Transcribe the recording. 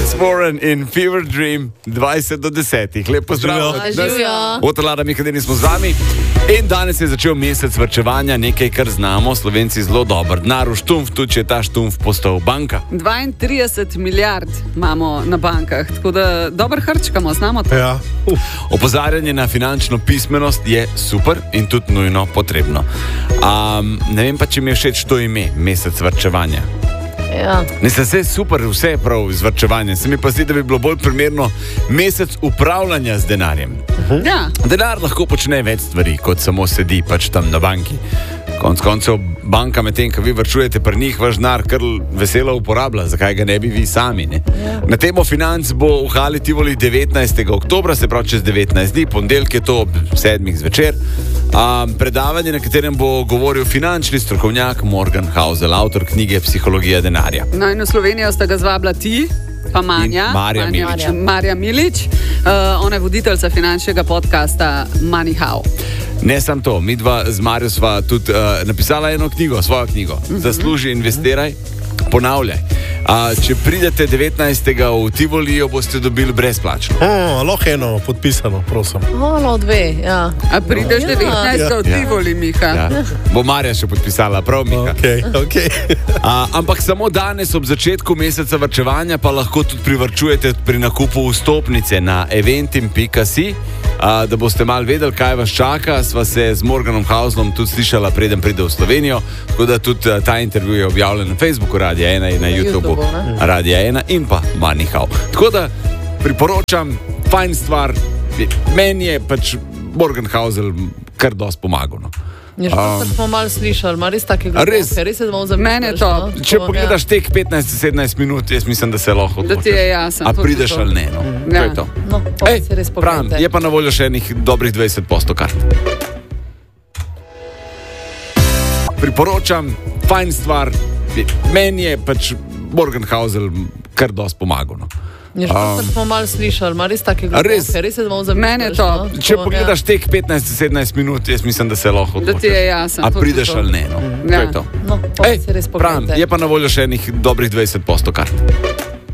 Warren in Fever Dream 20 do 10. Lep pozdrav. Otalada Mikadini smo z vami. In danes je začel mesec varčevanja, nekaj, kar znamo Slovenci zelo dobro. Denar v štumf, tudi če je ta štumf postal banka. 32 milijard imamo na bankah, tako da dobro hrčkamo, znamo to. Ja. Opozarjanje na finančno pismenost je super in tudi nujno potrebno. Ne vem pa, če mi je všeč to ime, mesec varčevanja. Ja. Mislim, vse je super, vse je prav z varčevanjem. Se mi pa zdi, da bi bilo bolj primerno mesec upravljanja z denarjem. Ja. Denar lahko počne več stvari, kot samo sedi pač tam na banki. Konec koncev banka medtem, ko vi varčujete pri njih, vaš denar kar veselo uporablja, zakaj ga ne bi vi sami, ne? Na temo financ bo v Hali Tivoli 19. oktobra, se pravi čez 19 dni, ponedeljek je to ob 7. zvečer. Predavanje, na katerem bo govoril finančni strokovnjak Morgan Housel, avtor knjige Psihologija denarja. No in v Slovenijo sta ga zvabila ti, pa Marja Milič. Ona je voditeljca finančnega podcasta Money How. Ne samo to, mi dva z Marjo sva tudi napisala eno knjigo, svojo knjigo. Zasluži, investiraj, ponavljaj. Če pridete 19. v Tivoli, jo boste dobili brezplačno. Lahko eno podpisano, prosim. Dve, ja. A prideš 19. v Tivoli, Miha? Ja. Bo Marja še podpisala, prav, Miha. Okay. Ampak samo danes ob začetku meseca varčevanja pa lahko tudi privarčujete pri nakupu vstopnice na eventim.si, da boste malo vedeli, kaj vas čaka. Sva se z Morganom Houselom tudi slišala, preden pride v Slovenijo, tako da tudi ta intervju je objavljen na Facebooku Radia 1 in na YouTubeu Radia 1 in pa Money How. Tako da priporočam, fajn stvar, meni je pač Morgan Housel kar dosti pomagal. No. Smo malo slišali, ima res takega glasa. Res je malo mene to. Če pogledaš tek 15-17 minut, jaz mislim, da se lahko odločiš. Da ti je jasno. A prideš ali ne, no. To je to. No, se res pogledajte. Je pa na voljo še enih dobrih 20% kart. Priporočam, fajn stvar, meni je pač Morgan Housel kar dosti pomagal. No. Smo malo slišali, ima res takega glasa. Res je malo mene to. Če pogledaš tek 15-17 minut, jaz mislim, da se lahko odločiš. Da ti je jasno. A prideš ali ne, no. To je to. No, se res pogledajte. Je pa na voljo še enih dobrih 20% kart.